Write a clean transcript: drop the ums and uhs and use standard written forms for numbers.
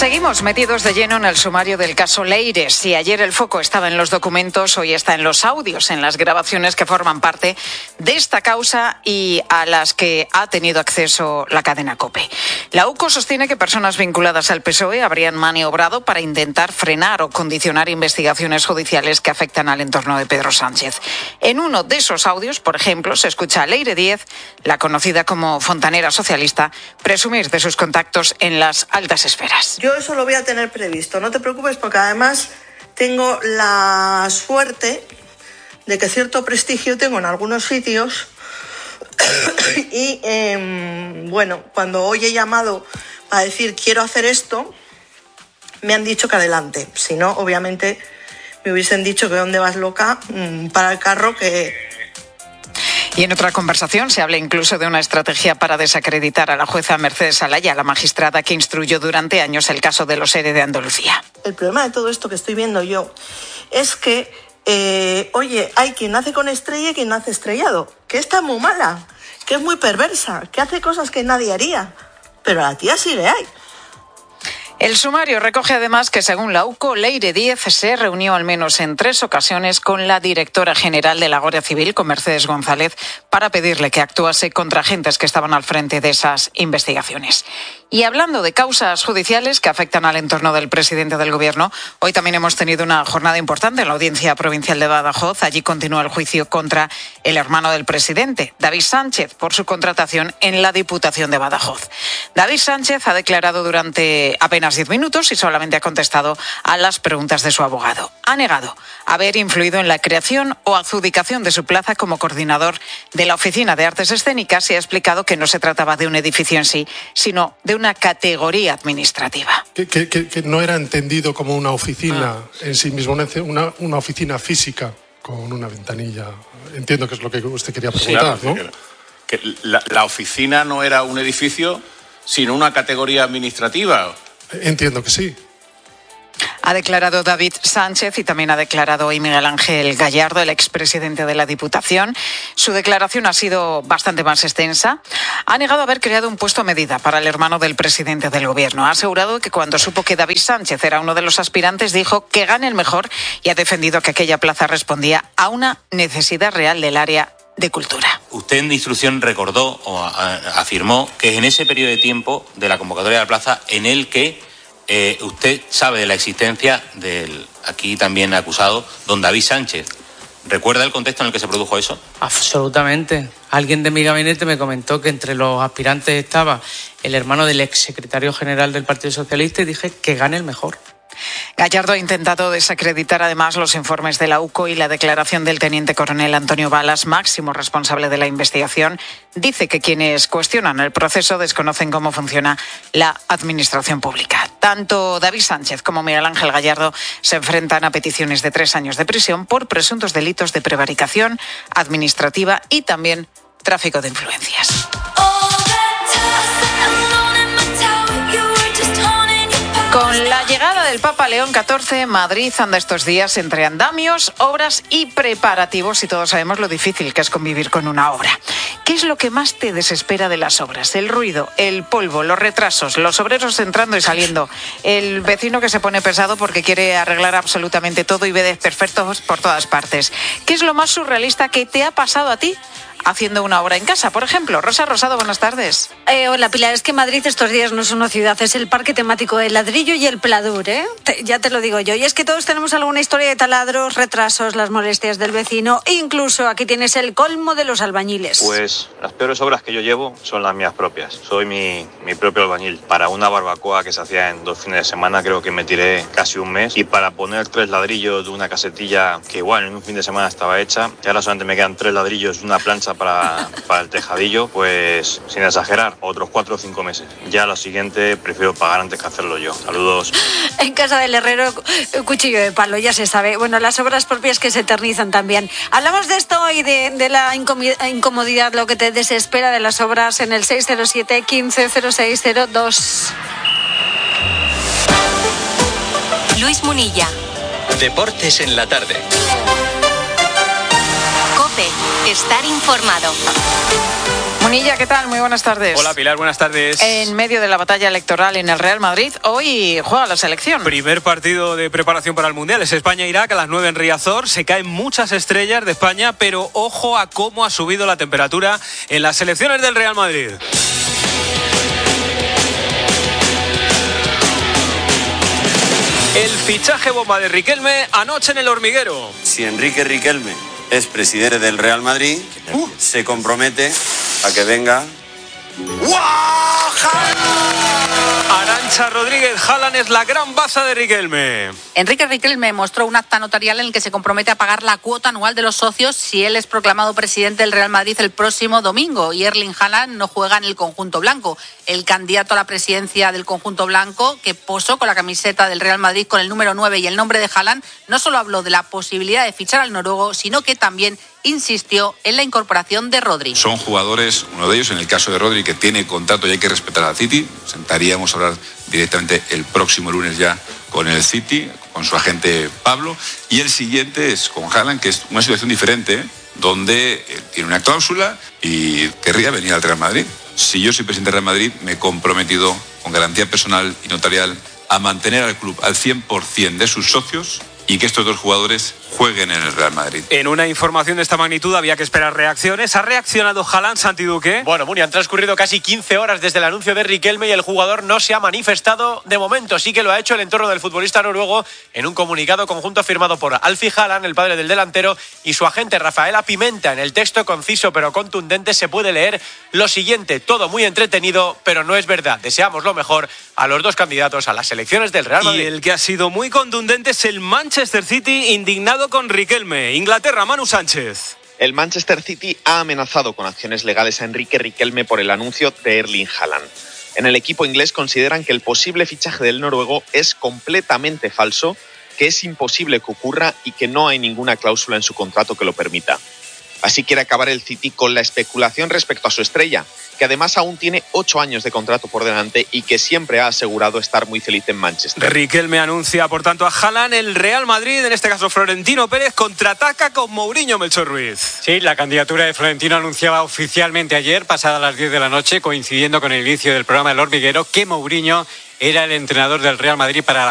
Seguimos metidos de lleno en el sumario del caso Leire. Si ayer el foco estaba en los documentos, hoy está en los audios, en las grabaciones que forman parte de esta causa y a las que ha tenido acceso la cadena COPE. La UCO sostiene que personas vinculadas al PSOE habrían maniobrado para intentar frenar o condicionar investigaciones judiciales que afectan al entorno de Pedro Sánchez. En uno de esos audios, por ejemplo, se escucha a Leire Díez, la conocida como fontanera socialista, presumir de sus contactos en las altas esferas. Yo eso lo voy a tener previsto, no te preocupes, porque además tengo la suerte de que cierto prestigio tengo en algunos sitios y bueno, cuando hoy he llamado para decir quiero hacer esto, me han dicho que adelante. Si no, obviamente me hubiesen dicho que dónde vas, loca, para el carro, que... Y en otra conversación se habla incluso de una estrategia para desacreditar a la jueza Mercedes Alaya, la magistrada que instruyó durante años el caso de los ERE de Andalucía. El problema de todo esto que estoy viendo yo es que, oye, hay quien nace con estrella y quien nace estrellado, que está muy mala, que es muy perversa, que hace cosas que nadie haría, pero a la tía sí le hay. El sumario recoge además que, según la UCO, Leire Díez se reunió al menos en 3 ocasiones con la directora general de la Guardia Civil, con Mercedes González, para pedirle que actuase contra agentes que estaban al frente de esas investigaciones. Y hablando de causas judiciales que afectan al entorno del presidente del Gobierno, hoy también hemos tenido una jornada importante en la Audiencia Provincial de Badajoz. Allí continúa el juicio contra el hermano del presidente, David Sánchez, por su contratación en la Diputación de Badajoz. David Sánchez ha declarado durante apenas 10 minutos y solamente ha contestado a las preguntas de su abogado. Ha negado haber influido en la creación o adjudicación de su plaza como coordinador de la Oficina de Artes Escénicas y ha explicado que no se trataba de un edificio en sí, sino de una categoría administrativa. Que no era entendido como una oficina en sí mismo, una oficina física con una ventanilla. Entiendo que es lo que usted quería preguntar, sí, claro, ¿no? Que la oficina no era un edificio, sino una categoría administrativa. Entiendo que sí. Ha declarado David Sánchez y también ha declarado hoy Miguel Ángel Gallardo, el expresidente de la Diputación. Su declaración ha sido bastante más extensa. Ha negado haber creado un puesto a medida para el hermano del presidente del Gobierno. Ha asegurado que cuando supo que David Sánchez era uno de los aspirantes, dijo que gane el mejor y ha defendido que aquella plaza respondía a una necesidad real del área de cultura. Usted en instrucción recordó o afirmó que es en ese periodo de tiempo de la convocatoria de la plaza en el que usted sabe de la existencia del aquí también acusado don David Sánchez. ¿Recuerda el contexto en el que se produjo eso? Absolutamente. Alguien de mi gabinete me comentó que entre los aspirantes estaba el hermano del exsecretario general del Partido Socialista y dije que gane el mejor. Gallardo ha intentado desacreditar además los informes de la UCO y la declaración del teniente coronel Antonio Balas, máximo responsable de la investigación. Dice que quienes cuestionan el proceso desconocen cómo funciona la administración pública. Tanto David Sánchez como Miguel Ángel Gallardo se enfrentan a peticiones de 3 años de prisión por presuntos delitos de prevaricación administrativa y también tráfico de influencias. Con la llegada del Papa León XIV, Madrid anda estos días entre andamios, obras y preparativos, y todos sabemos lo difícil que es convivir con una obra. ¿Qué es lo que más te desespera de las obras? El ruido, el polvo, los retrasos, los obreros entrando y saliendo, el vecino que se pone pesado porque quiere arreglar absolutamente todo y ve desperfectos por todas partes. ¿Qué es lo más surrealista que te ha pasado a ti haciendo una obra en casa, por ejemplo? Rosa Rosado, buenas tardes. Hola, Pilar, es que Madrid estos días no es una ciudad, es el parque temático del ladrillo y el pladur, ¿eh? Ya te lo digo yo. Y es que todos tenemos alguna historia de taladros, retrasos, las molestias del vecino e incluso aquí tienes el colmo de los albañiles. Pues las peores obras que yo llevo son las mías propias. Soy mi propio albañil. Para una barbacoa que se hacía en 2 fines de semana creo que me tiré casi un mes, y para poner 3 ladrillos de una casetilla que igual en un fin de semana estaba hecha, y ahora solamente me quedan 3 ladrillos de una plancha para el tejadillo, pues sin exagerar, otros 4 o 5 meses. Ya lo siguiente prefiero pagar antes que hacerlo yo. Saludos. En casa del herrero, cuchillo de palo, ya se sabe. Bueno, las obras propias que se eternizan también. Hablamos de esto y de la incomodidad, lo que te desespera de las obras en el 607 15 0602. Luis Munilla. Deportes en la tarde. COPE. Estar informado. Munilla, ¿qué tal? Muy buenas tardes. Hola Pilar, buenas tardes. En medio de la batalla electoral en el Real Madrid, hoy juega la selección. Primer partido de preparación para el Mundial es España-Irak a las 9 en Riazor. Se caen muchas estrellas de España, pero ojo a cómo ha subido la temperatura en las selecciones del Real Madrid. El fichaje bomba de Riquelme anoche en El Hormiguero. Si Enrique Riquelme es presidente del Real Madrid, se compromete a que venga. Arantxa Rodríguez, Haaland es la gran baza de Riquelme. Enrique Riquelme mostró un acta notarial en el que se compromete a pagar la cuota anual de los socios si él es proclamado presidente del Real Madrid el próximo domingo. Y Erling Haaland no juega en el conjunto blanco. El candidato a la presidencia del conjunto blanco, que posó con la camiseta del Real Madrid con el número 9 y el nombre de Haaland, no solo habló de la posibilidad de fichar al noruego, sino que también insistió en la incorporación de Rodri. Son jugadores, uno de ellos, en el caso de Rodri, que tiene contrato y hay que respetar al City. Sentaríamos a hablar directamente el próximo lunes ya con el City, con su agente Pablo. Y el siguiente es con Haaland, que es una situación diferente, donde tiene una cláusula y querría venir al Real Madrid. Si yo soy presidente del Real Madrid, me he comprometido con garantía personal y notarial a mantener al club al 100% de sus socios y que estos dos jugadores jueguen en el Real Madrid. En una información de esta magnitud había que esperar reacciones. ¿Ha reaccionado Haaland, Santi Duque? Bueno, Muni, han transcurrido casi 15 horas desde el anuncio de Riquelme y el jugador no se ha manifestado de momento. Sí que lo ha hecho el entorno del futbolista noruego en un comunicado conjunto firmado por Alfie Haaland, el padre del delantero, y su agente Rafaela Pimenta. En el texto conciso pero contundente se puede leer lo siguiente: todo muy entretenido, pero no es verdad. Deseamos lo mejor a los dos candidatos a las elecciones del Real Madrid. Y el que ha sido muy contundente es el Manchester City, indignado con Riquelme. Inglaterra, Manu Sánchez. El Manchester City ha amenazado con acciones legales a Enrique Riquelme por el anuncio de Erling Haaland. En el equipo inglés consideran que el posible fichaje del noruego es completamente falso, que es imposible que ocurra y que no hay ninguna cláusula en su contrato que lo permita. Así quiere acabar el City con la especulación respecto a su estrella, que además aún tiene 8 años de contrato por delante y que siempre ha asegurado estar muy feliz en Manchester. Riquelme anuncia, por tanto, a Haaland. El Real Madrid, en este caso Florentino Pérez, contraataca con Mourinho. Melchor Ruiz. Sí, la candidatura de Florentino anunciaba oficialmente ayer, pasada las 10 de la noche, coincidiendo con el inicio del programa El Hormiguero, que Mourinho era el entrenador del Real Madrid para la